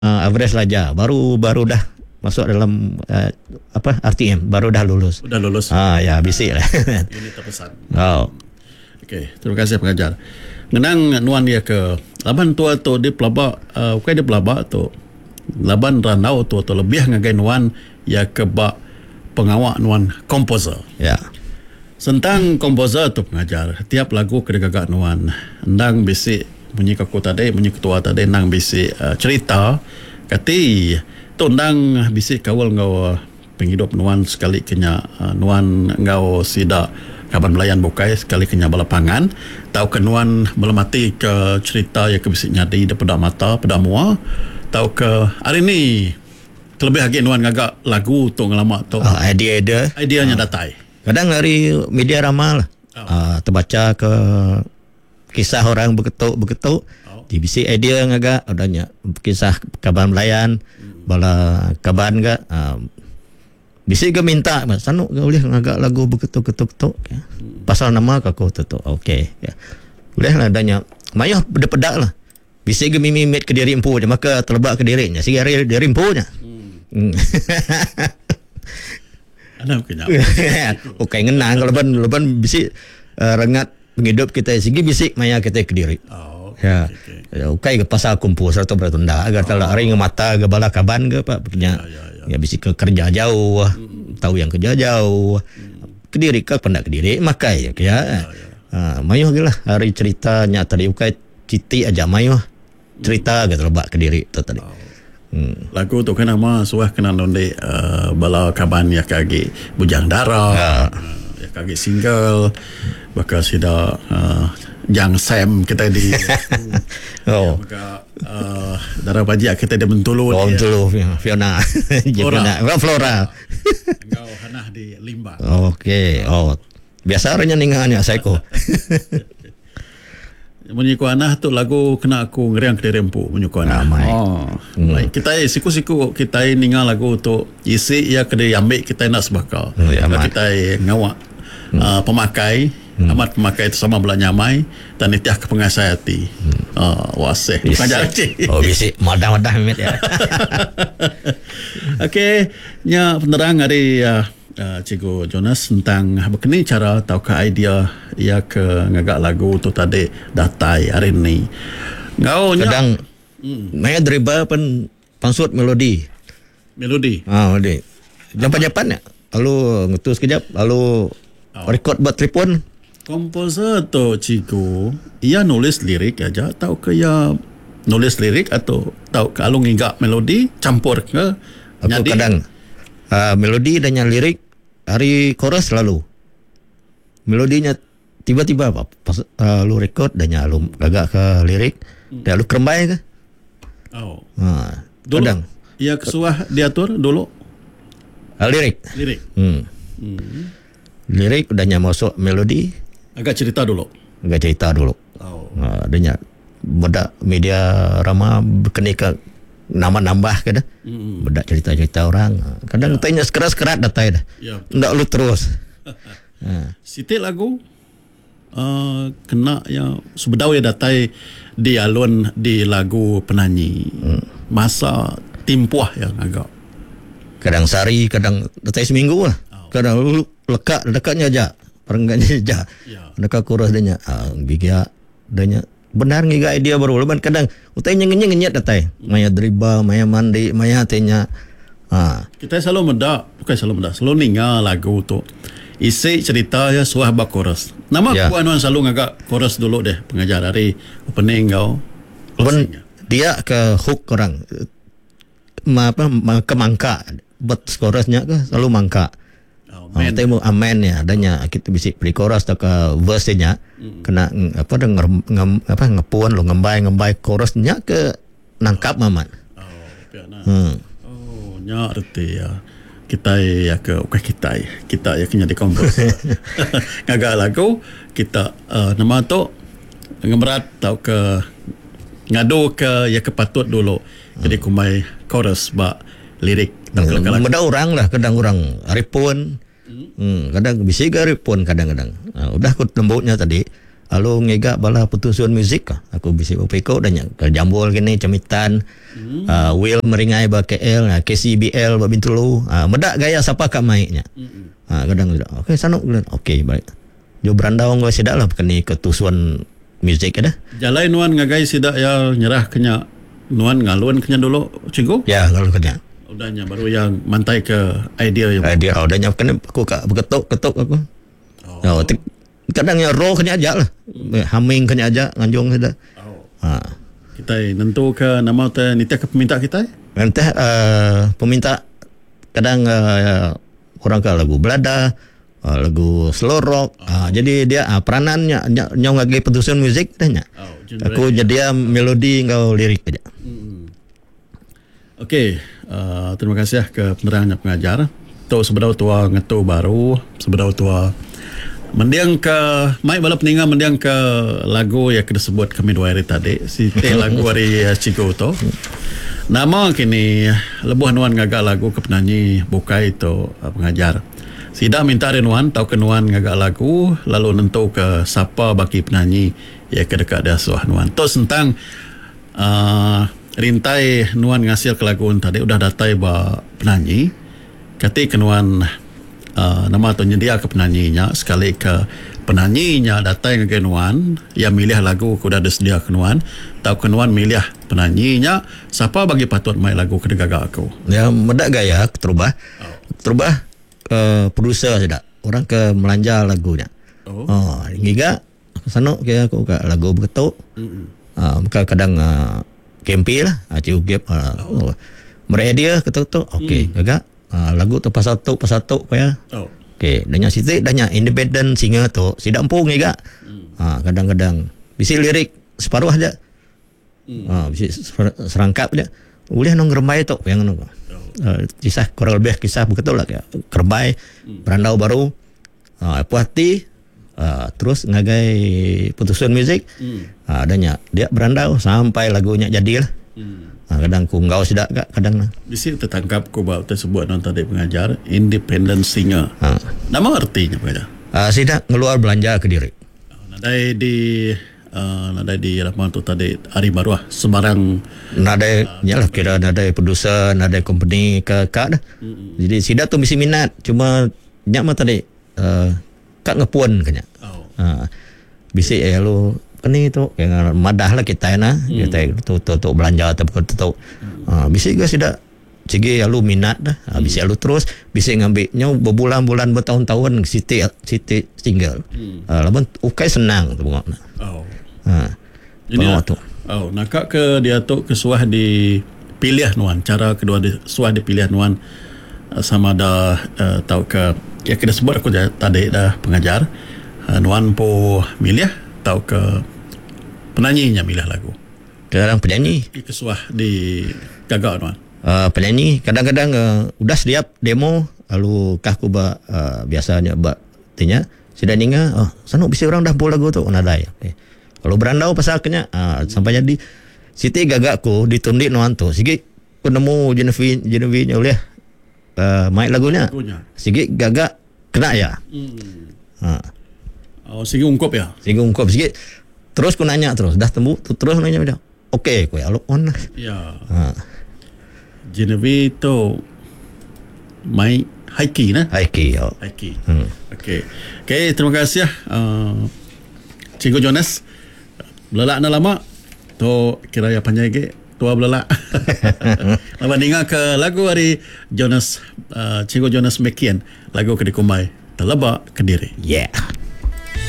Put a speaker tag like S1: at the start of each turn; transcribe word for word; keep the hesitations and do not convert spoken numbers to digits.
S1: uh, average saja, baru baru dah masuk dalam uh, apa R T M, baru dah lulus.
S2: Udah lulus.
S1: Ah ya, bisik lah.
S2: Ini terpesan.
S1: Oh.
S2: Okey, terima kasih pengajar. Ngenang nuan dia ke laban tua tu di pelabak, uh, bukan di pelabak tu. Laban ranau tu tu lebih ngagai nuan ya ke bak pengawak nuan komposer.
S1: Ya.
S2: Sentang komposer tu pengajar, tiap lagu kena gagak nuan. Ndang bisik bunyi kaku tadi, bunyi ketua tadi nang bisik uh, cerita. Kati tu ndang bisik kawal ngau penghidup nuan sekali kenya uh, nuan ngau sida kaban melayan bukai sekali kenya balapangan. Tahu ke nuan melemati ke cerita ya ke bisik nyadi daripada mata pada mua. Tahu ke hari ni terlebih lagi nuan ngagak lagu tu ngelamak tu.
S1: Uh, idea-idea.
S2: Ideanya
S1: uh.
S2: datai.
S1: Kadang dari media ramal lah. Oh. Uh, terbaca ke kisah orang berketuk-berketuk. Oh. Di bisik idea ngagak adanya kisah kaban melayan, hmm. bala kaban ke uh, bisik ke minta sanuk ke boleh ngagak lagu berketuk-ketuk-ketuk ya. Hmm. Pasal nama kako tu tu. Okey ya. Boleh lah adanya. Mayah pedak-pedak lah. Bisik ke mimit ke diri empu je, maka terlebak ke dirinya. Sikit hari diri empu je. Hmm. Hmm.
S2: Anak kenyap.
S1: Okey ngenang kalau leban leban bisik uh, rengat penghidup kita segi bisik maya kita ke diri. Oh. Ya. Okey okay. Okay, ke pasal kumpul serta bertunda agar oh. Hari mata ke bala kaban ke pak punya. Ya, ya, ya. Ya bisik ke kerja jauh. Hmm. Tahu yang kerja jauh. Hmm. Ke diri ke pendak ke diri makai ya. Ya, ya. Ha mayuh gelah hari ceritanya tadi ukai citi aja mayuh. Cerita ke terlebak ke diri tu tadi. Oh. Hmm. Lagu tu kan nama suah kena nonde uh, bala kaban ya kagi bujang darah ya, uh, ya kagi single bakal sida uh, jang Sam kita di oh ya, uh, darah bajak kita di Bentulu oh Bentulu Fiona
S2: Flora
S1: Flora, Flora.
S2: Engkau hanah di Limbang.
S1: Okey oh biasa orangnya ningannya psycho.
S2: Menyuku anah tu lagu kena aku ngeriang ke rempu menyuku anah. Oh. Hmm. Kita siku-siku kita ningal lagu tu isi ya kena ambil kita nak sebakal. Oh, ya, kita ngawak hmm. uh, pemakai hmm. amat pemakai itu sama belah nyamai dan itiah ke pengasai hati. Hmm. Uh, wasih. Oh bisik madah-madah met ya. Okey, nya penerang hari uh, Uh, Cikgu Jonas tentang begini cara ataukah idea ia ke ngagak lagu tu tadi datai hari ni. Ngau
S1: kadang hmm. maya dribble pen pansut melodi.
S2: Melodi.
S1: Ah, melodi. Japan-japan ya. Lalu ngutus kejap, lalu oh. record buat telefon.
S2: Komposer tu Cikgu, ia nulis lirik aja atau ke ia nulis lirik atau tahu ke alung ngigak melodi campur ke
S1: aku kadang Uh, melodi dan yang lirik hari chorus lalu melodinya tiba-tiba apa pas uh, lu record dan yang lu agak ke lirik hmm. dan lu kerembai ke
S2: oh
S1: ha,
S2: dulu
S1: kadang
S2: ia kesuah diatur dulu
S1: uh, lirik
S2: lirik
S1: hmm. Hmm. Lirik udah nyamuk masuk melodi
S2: agak cerita dulu
S1: agak cerita dulu oh uh, adanya bedak media ramah berkenika nambah-nambah ke dah. Hmm. Bedak cerita-cerita orang. Kadang ya. Tanya sekeras-keras datai dah. Ya. Ndak lu terus. Ha.
S2: Siti lagu uh, kena yang sebedau ya datai di alun di lagu penyanyi. Hmm. Masa timpuah yang agak.
S1: Kadang sehari, kadang datai seminggu lah. Oh. Kadang lu lekat dekatnya aja. Perenggannya aja. Ya. Dekat kurus danya. Ah bigia danya benar ngiga idea baru leban kadang utainya ngenyet datai maya dribble maya mandi maya tanya ha
S2: kita selalu meda bukan selalu meda selalu ningal lagu tu isi cerita ya suah bak chorus nama ya. Aku anuan selalu ngagak chorus dulu deh pengajar dari opening kau
S1: ben, dia ke hook orang ma apa ke mangka buat chorusnya ke selalu mangka oh, oh temu amen ya adanya kita bisa beri chorus atau ke verse-nya hmm. kena apa dah ngem, apa ngepuan lo ngembai ngembai chorusnya ke nangkap maman
S2: oh piana
S1: hmm.
S2: oh nya arti ya kita ya ke okay, kita kita ya kena dikompos ngagak lagu kita uh, nama tu ngemerat tau ke ngadu ke ya kepatut dulu hmm. jadi kumai chorus ba lirik
S1: Beda orang lah, kadang orang aripun, hmm. hmm, kadang bisa ke aripun kadang-kadang. Nah, udah aku lembutnya tadi, Lalu ngegak bala putusun muzik ka. Aku bisi upeko dan ke jambul gini cemitan. Hmm. Uh, Will meringai ba K L, uh, K C B L ba Bintulu. Uh, medak gaya siapa kak maiknya. Hmm. Uh, kadang okey sanuk okey baik. Jo berandau ngau sidak lah kini ketusuan muzik ada.
S2: Jalai nuan ngagai sidak ya nyerah kenya nuan ngaluan kenya dulu cikgu.
S1: Ya ngaluan kenya.
S2: Udahnya baru yang mantai ke idea yang.
S1: Idea udahnya kena aku kak berketuk-ketuk aku. Oh. Oh, kadangnya roh kena aja lah. Humming kena aja nganjung sudah. Oh. Ha.
S2: Kita nentu ke nama te nita ke peminta kita?
S1: Nanti uh, peminta kadang uh, orang ke lagu belada, uh, lagu slow rock. Oh. Uh, jadi dia uh, peranannya nyong lagi petusun musik tanya. Oh, aku jadi melodi engkau lirik aja. Hmm.
S2: Okey, uh, terima kasih ke penerangan pengajar. Tu sebenarnya tua ngetu baru, sebenarnya tua mendiang ke mai bala peninga mendiang ke lagu yang kita sebut kami dua hari tadi si te lagu hari Cikgu tu nama kini lebuh nuan ngagak lagu ke penyanyi bukai itu pengajar sida minta nuan tau ke nuan ngagak lagu lalu nentu ke siapa bagi penyanyi yang ke dekat dia suah nuan tu tentang uh, rintai nuan ngasil ke lagu tadi udah datai ba penyanyi kati ke nuan Uh, nama tu nyedia ke penyanyinya sekali ke penyanyinya datang ke kenuan yang milih lagu kuda ada sedia kenuan tau kenuan milih penyanyinya siapa bagi patut main lagu ke gagak aku
S1: ya medak gaya terubah oh. terubah uh, produser tidak orang ke melanja lagunya oh, oh giga sana ke aku ke lagu begitu uh, kadang uh, kempi lah acu gap uh, oh. mereka dia ketuk-tuk okey mm. gagak Uh, lagu tu pasal tu pasal tu ya. Oh. Okey, danya situ danya independent singer tu sidak empung juga. Hmm. Ha, kadang-kadang bisi lirik separuh aja. Hmm. Ha, bisi serangkap aja. Boleh nong rembai tu yang nong. Oh. Uh, kisah kurang lebih kisah begitu lah kayak kerbai hmm. berandau baru. Ha, puas hati uh, terus ngagai putusan muzik. Hmm. Ha, danya dia berandau sampai lagunya jadilah. Hmm. Ha, kadang ku ngau sidak kak kadang
S2: bisi tertangkap ku bab tersebut non tadi pengajar independent singer. Ha. Nama artinya pengajar?
S1: Uh, sidak ngeluar belanja ke diri.
S2: Uh, nadai di uh, nadai di apa tu tadi hari baru ah sembarang
S1: nadai uh, nyalah kira nadai producer nadai company ke kak dah. Mm-hmm. Jadi sidak tu mesti minat cuma nyak mah tadi uh, kak ngepuan kanya. Oh. Ha. Bisi eh lu ini tu yang madah lah kita na hmm. kita tu tu tu belanja atau betul tu ah bisi juga sudah cigi lalu minat dah ha, bisi lalu terus bisi ngambilnya berbulan-bulan bertahun-tahun siti siti single hmm. ah laban ukai senang tu bunga oh ha
S2: ini tu oh nak ke dia tu kesuah di pilih nuan cara kedua di suah dipilih nuan sama ada uh, tahu ke ya kita sebut aku tadi dah pengajar uh, nuan po milih tahu ke penyanyinya milih lagu
S1: kadang penyanyi
S2: kesuah di gagak tuan
S1: uh, penyanyi kadang-kadang uh, udah siap demo lalu kah ku ba uh, biasanya ba tinya sudah ninga oh sanuk bisi orang dah pul lagu tu nadai okay. Kalau berandau pasaknya uh, sampai jadi siti gagak ku ditundi nuan tu sigi ku nemu Genevieve Genevieve nya oleh uh, main lagunya, lagunya. Sigi gagak kena ya hmm. uh.
S2: Oh, sigi ungkap ya?
S1: Sigi ungkap. Sigi terus ku nanya terus. Dah temu terus nanya dia. Okey, ku ya on.
S2: Ya. Ha. Genevieve tu mai haiki nah.
S1: Haiki ya.
S2: Haiki. Hmm. Okey. Okey, terima kasih uh, Cikgu Jonas. Belak na lama. Tu kira ya panjang ke tua belak. Lama dengar ke lagu hari Jonas uh, Cikgu Jonas Mekian, lagu Kediri Kumai. Telebak Kediri.
S1: Yeah.